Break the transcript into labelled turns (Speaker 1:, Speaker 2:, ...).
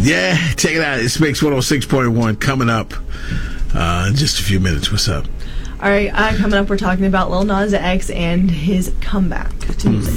Speaker 1: Yeah, check it out. It's Mix 106.1 coming up in just a few minutes. What's up?
Speaker 2: All right, coming up, we're talking about Lil Nas X and his comeback to music.